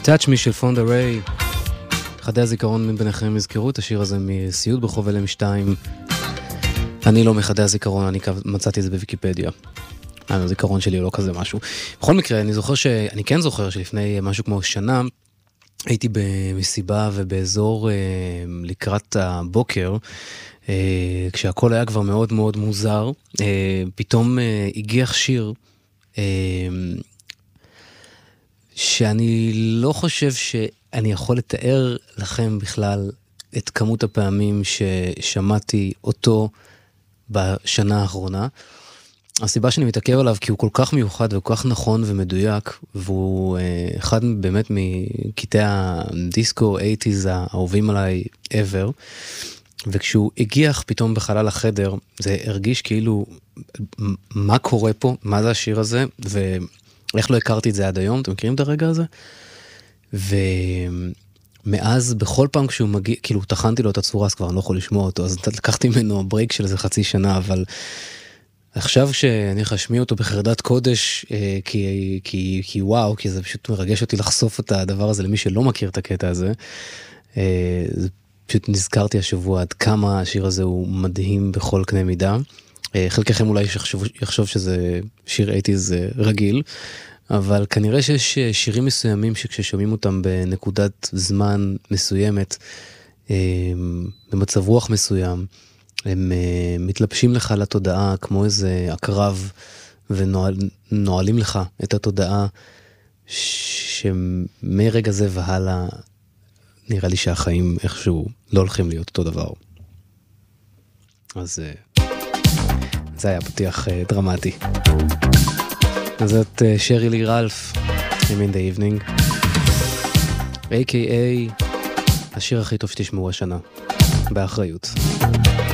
Touch Me של פונדה ריי. חדי הזיכרון מביניכם יזכרו את השיר הזה מסיוד ברחוב אלם 2. אני לא מחדי הזיכרון, אני מצאתי את זה בוויקיפדיה. הזיכרון שלי הוא לא כזה משהו. בכל מקרה, אני כן זוכר שלפני משהו כמו שנה, הייתי במסיבה ובאזור לקראת הבוקר, כשהכל היה כבר מאוד מאוד מוזר, פתאום הגיח שיר, שאני לא חושב שאני יכול לתאר לכם בכלל את כמות הפעמים ששמעתי אותו בשנה האחרונה. הסיבה שאני מתעכב עליו כי הוא כל כך מיוחד וכל כך נכון ומדויק, והוא אחד באמת מקטעי הדיסקו 80s האהובים עליי ever, וכשהוא הגיח פתאום בחלל החדר, זה הרגיש כאילו מה קורה פה, מה זה השיר הזה, ואיך לא הכרתי את זה עד היום, אתם מכירים את הרגע הזה? ומאז בכל פעם כשהוא מגיע, כאילו תחנתי לו את הצורה, אז כבר אני לא יכול לשמוע אותו, אז לקחתי ממנו ברייק של איזה חצי שנה, אבל עכשיו שאני חשמיע אותו בחרדת קודש, כי וואו, כי זה פשוט מרגש אותי לחשוף את הדבר הזה למי שלא מכיר את הקטע הזה, פשוט נזכרתי השבוע עד כמה השיר הזה הוא מדהים בכל קנה מידה. חלקכם אולי יחשוב שזה שיר 80s רגיל, אבל כנראה שיש שירים מסוימים שכששומעים אותם בנקודת זמן מסוימת, במצב רוח מסוים, הם מתלבשים לך לתודעה כמו איזה הקרב, ונועלים לך את התודעה, שמרגע זה והלאה, נראה לי שהחיים איכשהו לא הולכים להיות אותו דבר. אז זה היה פתיח דרמטי. אז זאת שרי לי רלף, I'm in the evening, a.k.a. השיר הכי טוב שתשמעו השנה, באחריות.